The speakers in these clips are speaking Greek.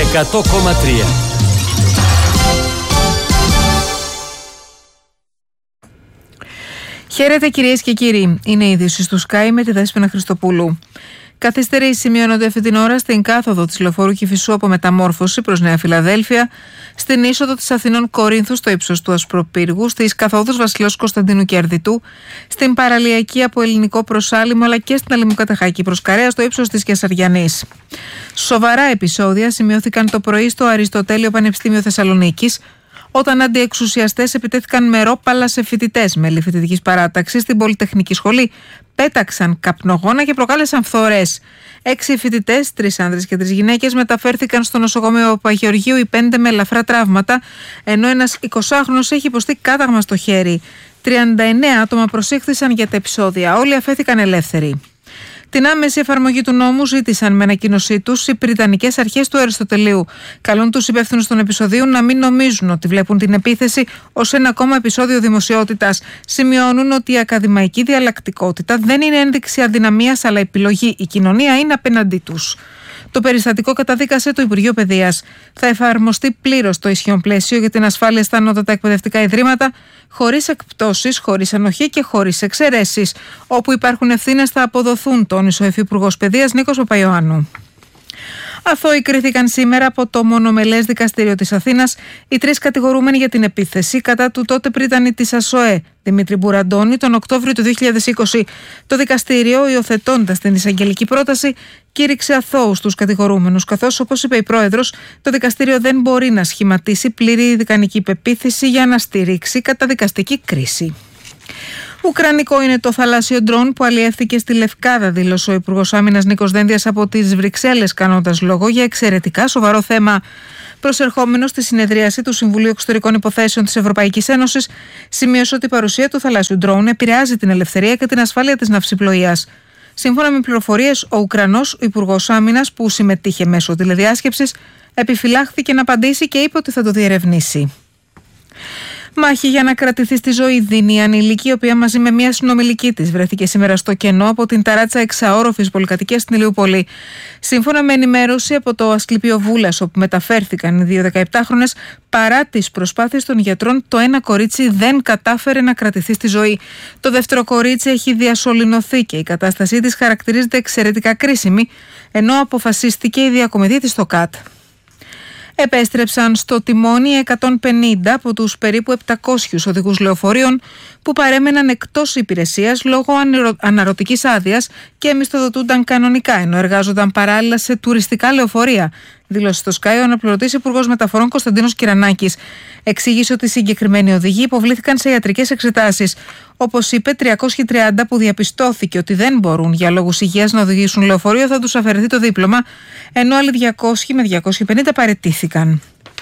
100,3. Χαίρετε κυρίες και κύριοι, είναι η είδηση του Sky με τη Δέσποινα Χριστοπούλου. Καθυστερήσεις σημειώνονται αυτή την ώρα στην κάθοδο της λεωφορείου Κηφισού από Μεταμόρφωση προς Νέα Φιλαδέλφια, στην είσοδο της Αθηνών Κορίνθου στο ύψος του Ασπροπύργου, στις καθόδους Βασιλέως Κωνσταντίνου και Αρδιτού, στην παραλιακή από Ελληνικό προς Άλυμο αλλά και στην Αλυμοκατεχάκη προς Καρέα στο ύψος της Κεσαριανής. Σοβαρά επεισόδια σημειώθηκαν το πρωί στο Αριστοτέλειο Πανεπιστήμιο Θεσσαλονίκης, όταν αντιεξουσιαστές επιτέθηκαν με ρόπαλα σε φοιτητές μέλη φοιτητικής παράταξης στην Πολυτεχνική Σχολή, πέταξαν καπνογόνα και προκάλεσαν φθορές. 6 φοιτητές, 3 άνδρες και 3 γυναίκες, μεταφέρθηκαν στο νοσοκομείο Παπαγεωργίου, οι 5 με ελαφρά τραύματα, ενώ ένας 20χρονος έχει υποστεί κάταγμα στο χέρι. 39 άτομα προσήχθησαν για τα επεισόδια. Όλοι αφέθηκαν ελεύθεροι. Την άμεση εφαρμογή του νόμου ζήτησαν με ανακοίνωσή τους οι Πριτανικές Αρχές του Αριστοτελείου. Καλούν τους υπεύθυνους των επεισοδίων να μην νομίζουν ότι βλέπουν την επίθεση ως ένα ακόμα επεισόδιο δημοσιότητας. Σημειώνουν ότι η ακαδημαϊκή διαλλακτικότητα δεν είναι ένδειξη αδυναμίας αλλά επιλογή. Η κοινωνία είναι απέναντί τους. Το περιστατικό καταδίκασε το Υπουργείο Παιδείας. Θα εφαρμοστεί πλήρως το ισχύον πλαίσιο για την ασφάλεια στα ανώτατα εκπαιδευτικά ιδρύματα, χωρίς εκπτώσεις, χωρίς ανοχή και χωρίς εξαιρέσεις. Όπου υπάρχουν ευθύνες θα αποδοθούν, τόνισε ο Υφυπουργός Παιδείας Νίκος Παπαϊωάννου. Αθώοι κρίθηκαν σήμερα από το μονομελές δικαστήριο της Αθήνας οι 3 κατηγορούμενοι για την επίθεση κατά του τότε πρίτανη της ΑΣΟΕ, Δημήτρη Μπουραντώνη, τον Οκτώβριο του 2020. Το δικαστήριο, υιοθετώντας την εισαγγελική πρόταση, κήρυξε αθώους τους κατηγορούμενους, καθώς, όπως είπε η πρόεδρος, το δικαστήριο δεν μπορεί να σχηματίσει πλήρη δικανική πεποίθηση για να στηρίξει καταδικαστική κρίση. Ουκρανικό είναι το θαλάσσιο ντρόν που αλλιεύθηκε στη Λευκάδα, δήλωσε ο Υπουργός Άμυνας Νίκος Δένδιας από τις Βρυξέλλες, κάνοντας λόγο για εξαιρετικά σοβαρό θέμα. Προσερχόμενος στη συνεδρίαση του Συμβουλίου Εξωτερικών Υποθέσεων της Ευρωπαϊκής Ένωσης, σημείωσε ότι η παρουσία του θαλάσσιου ντρόν επηρεάζει την ελευθερία και την ασφάλεια της ναυσιπλοείας. Σύμφωνα με πληροφορίες, ο Ουκρανός Υπουργός Άμυνας, που συμμετείχε μέσω τηλεδιάσκεψης, επιφυλάχθηκε να απαντήσει και είπε ότι θα το διερευνήσει. Μάχη για να κρατηθεί στη ζωή δίνει η ανηλίκη, η οποία μαζί με μια συνομιλική της βρέθηκε σήμερα στο κενό από την ταράτσα εξαόροφης πολυκατοικίας στην Ηλιούπολη. Σύμφωνα με ενημέρωση από το Ασκληπείο Βούλας, όπου μεταφέρθηκαν οι 2 17χρονες, παρά τις προσπάθειες των γιατρών, το ένα κορίτσι δεν κατάφερε να κρατηθεί στη ζωή. Το δεύτερο κορίτσι έχει διασωληνωθεί και η κατάστασή της χαρακτηρίζεται εξαιρετικά κρίσιμη, ενώ αποφασίστηκε η διακομιδή της στο ΚΑΤ. Επέστρεψαν στο τιμόνι 150 από τους περίπου 700 οδηγούς λεωφορείων που παρέμεναν εκτός υπηρεσίας λόγω αναρωτικής άδειας και μισθοδοτούνταν κανονικά, ενώ εργάζονταν παράλληλα σε τουριστικά λεωφορεία, δήλωσε στο Sky ο αναπληρωτής Υπουργός Μεταφορών Κωνσταντίνος Κυρανάκης. Εξήγησε ότι οι συγκεκριμένοι οδηγοί υποβλήθηκαν σε ιατρικές εξετάσεις. Όπως είπε, 330 που διαπιστώθηκε ότι δεν μπορούν για λόγους υγείας να οδηγήσουν λεωφορείο θα τους αφαιρεθεί το δίπλωμα, ενώ άλλοι 200 με 250 παραιτήθηκαν.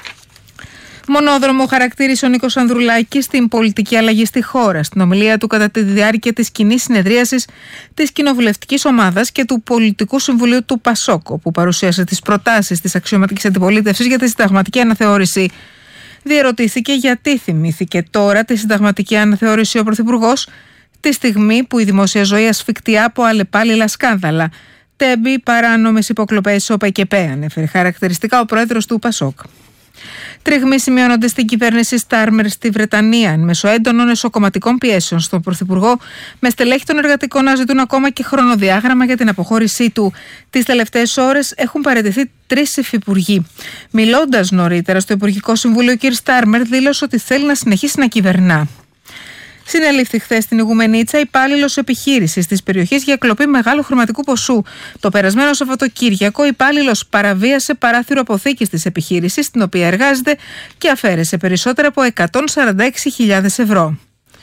Μονόδρομο χαρακτήρισε ο Νίκος Ανδρουλάκης στην πολιτική αλλαγή στη χώρα, στην ομιλία του κατά τη διάρκεια της κοινής συνεδρίασης της κοινοβουλευτικής ομάδας και του Πολιτικού Συμβουλίου του ΠΑΣΟΚ, που παρουσίασε τις προτάσεις της αξιωματικής αντιπολίτευσης για τη συνταγματική αναθεώρηση. Διερωτήθηκε γιατί θυμήθηκε τώρα τη συνταγματική αναθεώρηση ο Πρωθυπουργός, τη στιγμή που η δημόσια ζωή ασφικτιά από αλλεπάλληλα σκάνδαλα. Τέμπη, παράνομες υποκλοπές, ΟΠΕΚΕΠΕ, ανέφερε χαρακτηριστικά ο πρόεδρος του ΠΑΣΟΚ. Τριγμοί σημειώνονται στην κυβέρνηση Στάρμερ στη Βρετανία εν μέσω έντονων εσωκομματικών πιέσεων στον Πρωθυπουργό, με στελέχη των εργατικών να ζητούν ακόμα και χρονοδιάγραμμα για την αποχώρησή του. Τις τελευταίες ώρες έχουν παραιτηθεί 3 υφυπουργοί. Μιλώντας νωρίτερα στο Υπουργικό Συμβούλιο, ο κ. Στάρμερ δήλωσε ότι θέλει να συνεχίσει να κυβερνά. Συνελήφθη χθες στην Ιγουμενίτσα υπάλληλος επιχείρησης της περιοχής για κλοπή μεγάλου χρηματικού ποσού. Το περασμένο Σαββατοκύριακο, υπάλληλος παραβίασε παράθυρο αποθήκης της επιχείρησης, στην οποία εργάζεται, και αφαίρεσε περισσότερα από 146.000 ευρώ.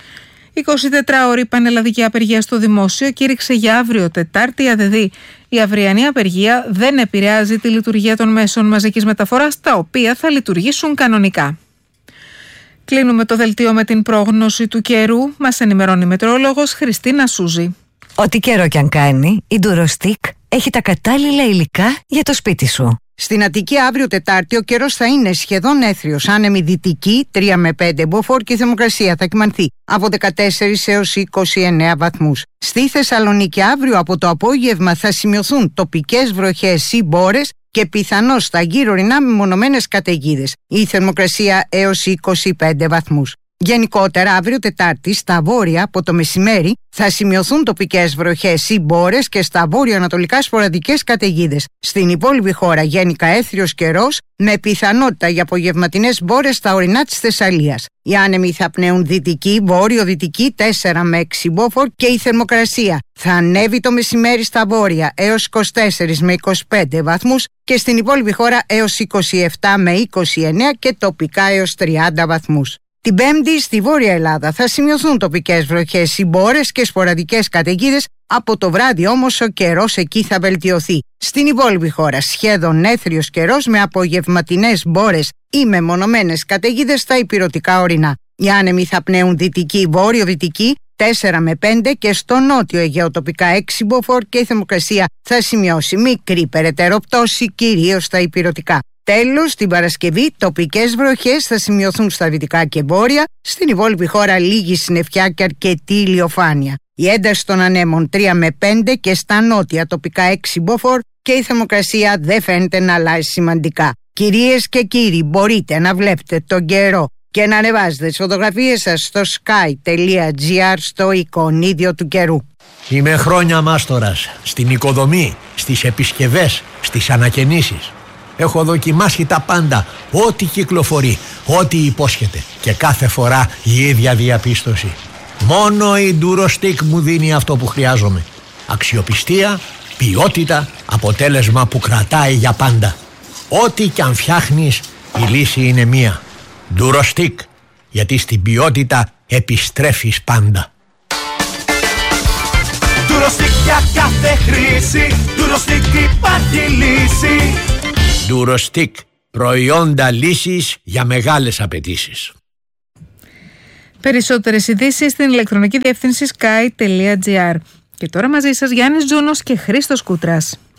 24ωρη πανελλαδική απεργία στο δημόσιο κήρυξε για αύριο Τετάρτη η ΑΔΔ. Η αυριανή απεργία δεν επηρεάζει τη λειτουργία των μέσων μαζικής μεταφοράς, τα οποία θα λειτουργήσουν κανονικά. Κλείνουμε το δελτίο με την πρόγνωση του καιρού. Μας ενημερώνει η μετεωρολόγος Χριστίνα Σούζη. Ό,τι καιρό κι αν κάνει, η Ντουροστικ έχει τα κατάλληλα υλικά για το σπίτι σου. Στην Αττική αύριο Τετάρτη ο καιρός θα είναι σχεδόν έθριος, άνεμη δυτική 3 με 5 μποφόρ και η θερμοκρασία θα κυμανθεί από 14 έως 29 βαθμούς. Στη Θεσσαλονίκη αύριο από το απόγευμα θα σημειωθούν τοπικές βροχές ή μπόρες και πιθανώς στα γύρω ορεινά μεμονωμένες καταιγίδες. Η θερμοκρασία έως 25 βαθμούς. Γενικότερα, αύριο Τετάρτη, στα βόρεια από το μεσημέρι θα σημειωθούν τοπικές βροχές ή μπόρες και στα βόρειο-ανατολικά σποραδικές καταιγίδες. Στην υπόλοιπη χώρα γενικά έθριος καιρός με πιθανότητα για απογευματινές μπόρες στα ορεινά της Θεσσαλίας. Οι άνεμοι θα πνέουν δυτική, βόρειο-δυτική 4 με 6 μποφόρ και η θερμοκρασία θα ανέβει το μεσημέρι στα βόρεια έως 24 με 25 βαθμούς και στην υπόλοιπη χώρα έως 27 με 29 και τοπικά έως 30 βαθμούς. Την Πέμπτη στη Βόρεια Ελλάδα θα σημειωθούν τοπικές βροχές ή μπόρες και σποραδικές καταιγίδες, από το βράδυ όμως ο καιρός εκεί θα βελτιωθεί. Στην υπόλοιπη χώρα σχεδόν έθριος καιρός με απογευματινές μπόρες ή μεμονωμένες καταιγίδες στα ηπειρωτικά ορεινά. Οι άνεμοι θα πνέουν δυτική, βόρειο-δυτική 4 με 5 και στο νότιο Αιγαίο τοπικά 6 μποφόρ και η θερμοκρασία θα σημειώσει μικρή περαιτέρω πτώση κυρίως στα ηπειρωτικά. Τέλος, την Παρασκευή τοπικές βροχές θα σημειωθούν στα δυτικά και βόρεια, στην υπόλοιπη χώρα λίγη συννεφιά και αρκετή ηλιοφάνεια. Η ένταση των ανέμων 3 με 5 και στα νότια τοπικά 6 μποφόρ και η θερμοκρασία δεν φαίνεται να αλλάζει σημαντικά. Κυρίες και κύριοι, μπορείτε να βλέπετε τον καιρό και να ανεβάζετε τις φωτογραφίες σας στο sky.gr στο εικονίδιο του καιρού. Είμαι χρόνια μάστορας στην οικοδομή, στις επισκευές, στις ανακαινήσεις. Έχω δοκιμάσει τα πάντα, ό,τι κυκλοφορεί, ό,τι υπόσχεται και κάθε φορά η ίδια διαπίστωση. Μόνο η Durostec μου δίνει αυτό που χρειάζομαι. Αξιοπιστία, ποιότητα, αποτέλεσμα που κρατάει για πάντα. Ό,τι κι αν φτιάχνεις, η λύση είναι μία. Durostec, γιατί στην ποιότητα επιστρέφεις πάντα. Durostec για κάθε χρήση, Durostec υπάρχει λύση. Durostec, προϊόντα λύσης για μεγάλες απαιτήσεις. Περισσότερες ειδήσεις στην ηλεκτρονική διεύθυνση sky.gr. Και τώρα μαζί σας Γιάννης Τζούνος και Χρήστος Κούτρας.